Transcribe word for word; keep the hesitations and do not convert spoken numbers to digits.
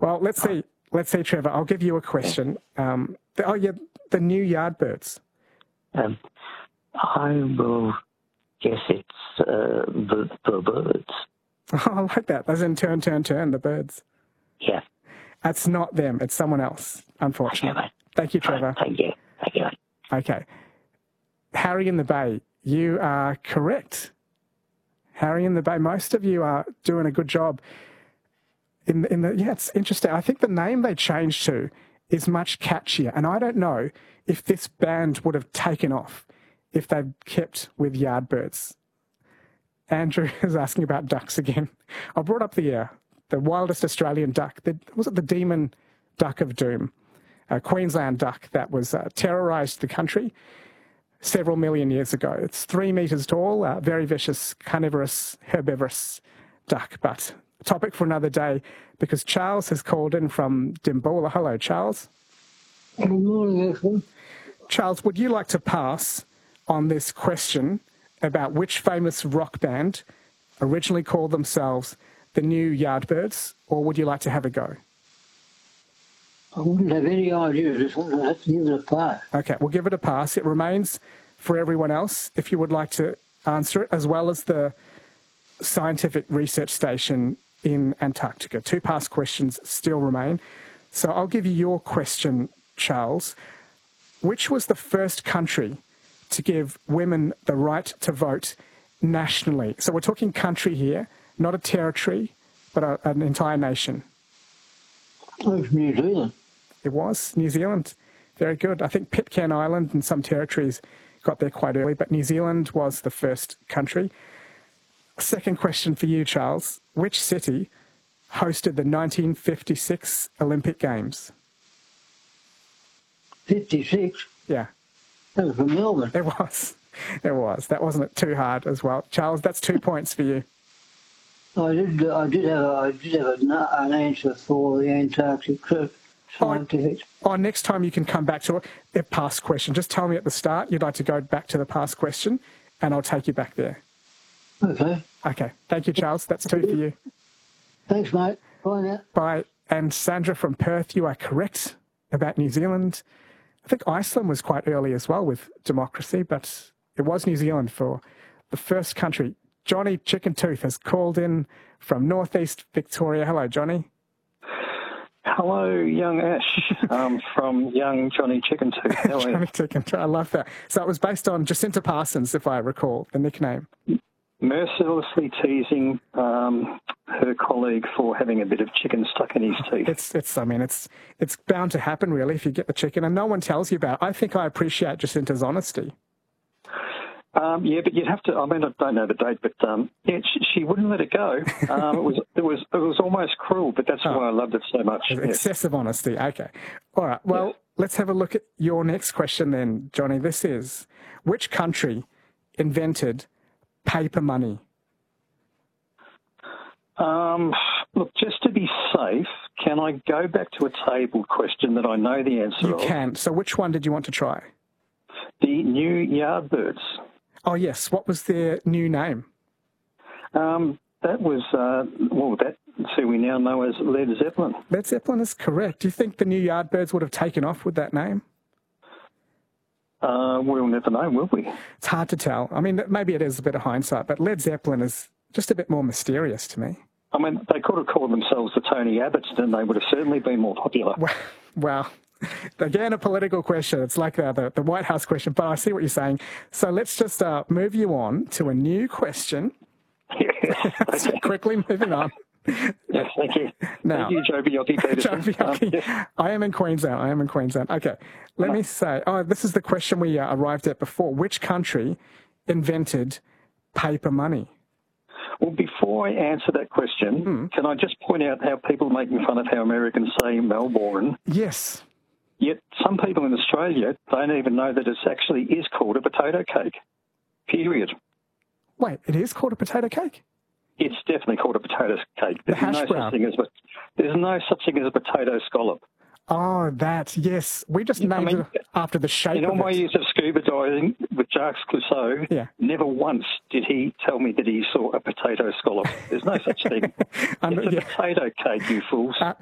Well, let's see. Let's see, Trevor. I'll give you a question. Um, the, oh, yeah, the new Yardbirds. Um, I will guess it's uh, the, the birds. Oh, I like that. As in turn, turn, turn, the birds. Yeah. That's not them. It's someone else, unfortunately. Okay, Thank you, Trevor. Thank you. Thank you. Okay. Harry in the Bay, you are correct. Harry in the Bay, most of you are doing a good job. In, in the, yeah, it's interesting. I think the name they changed to is much catchier. And I don't know if this band would have taken off if they'd kept with Yardbirds. Andrew is asking about ducks again. I brought up the uh, the wildest Australian duck. The, was it the demon duck of doom? A Queensland duck that was uh, terrorised the country several million years ago. It's three metres tall, uh, very vicious, carnivorous, herbivorous duck. But a topic for another day, because Charles has called in from Dimboola. Hello, Charles. Good morning, Ethan. Charles, would you like to pass on this question about which famous rock band originally called themselves the New Yardbirds, or would you like to have a go? I wouldn't have any idea. Just want to have to give it a pass. Okay, we'll give it a pass. It remains for everyone else, if you would like to answer it, as well as the scientific research station in Antarctica. Two past questions still remain. So I'll give you your question, Charles. Which was the first country to give women the right to vote nationally? So we're talking country here, not a territory, but a, an entire nation. Oh, it's New Zealand. It was New Zealand. Very good. I think Pitcairn Island and some territories got there quite early, but New Zealand was the first country. Second question for you, Charles. Which city hosted the nineteen fifty-six Olympic Games? fifty-six? Yeah. That was from Melbourne. It was. It was. That wasn't too hard as well. Charles, that's two points for you. I did. I did have. A, I did have a, an answer for the Antarctic trip. Scientific. Oh, oh, next time you can come back to a past question. Just tell me at the start you'd like to go back to the past question, and I'll take you back there. Okay. Okay. Thank you, Charles. That's two for you. Thanks, mate. Bye now. Bye. And Sandra from Perth, you are correct about New Zealand. I think Iceland was quite early as well with democracy, but it was New Zealand for the first country. Johnny Chicken Tooth has called in from northeast Victoria. Hello, Johnny. Hello, young Ash, um, from young Johnny Chicken Tooth. How are you? Johnny Chicken Tooth. I love that. So it was based on Jacinta Parsons, if I recall, the nickname. Mercilessly teasing um, her colleague for having a bit of chicken stuck in his teeth. It's, it's. I mean, it's, it's bound to happen, really, if you get the chicken, and no one tells you about it. I think I appreciate Jacinta's honesty. Um, yeah, but you'd have to. I mean, I don't know the date, but um, yeah, she, she wouldn't let it go. Um, it was, it was, it was almost cruel, but that's oh, why I loved it so much. Excessive yes. honesty. Okay. All right. Well, yes. Let's have a look at your next question then, Johnny. This is: which country invented paper money? Um, look, just to be safe, can I go back to a tabled question that I know the answer you of? You can. So, which one did you want to try? The New Yardbirds. Oh, yes. What was their new name? Um, that was, uh, well, that's who we now know as Led Zeppelin. Led Zeppelin is correct. Do you think the New Yardbirds would have taken off with that name? Uh, we'll never know, will we? It's hard to tell. I mean, maybe it is a bit of hindsight, but Led Zeppelin is just a bit more mysterious to me. I mean, they could have called themselves the Tony Abbotts, and they would have certainly been more popular. Well, well again, a political question. It's like the, the, the White House question, but I see what you're saying. So let's just uh, move you on to a new question. Yes. so okay. Quickly moving on. Yes, thank you. Now, thank you, Joe Biocchi Peterson. Joe Biocchi. Um, yes. I am in Queensland. I am in Queensland. Okay. Let no. me say, oh, this is the question we uh, arrived at before. Which country invented paper money? Well, before I answer that question, hmm. can I just point out how people are making fun of how Americans say Melbourne? Yes. Yet some people in Australia don't even know that it actually is called a potato cake, period. Wait, it is called a potato cake? It's definitely called a potato cake. There's, the hash no, brown. such thing as, there's no such thing as a potato scallop. Oh, that, yes. We just named I mean, it after the shape in of all my it. years of scuba diving with Jacques Clouseau, yeah. never once did he tell me that he saw a potato scallop. There's no such thing. Under, it's a yeah. potato cake, you fools. Uh,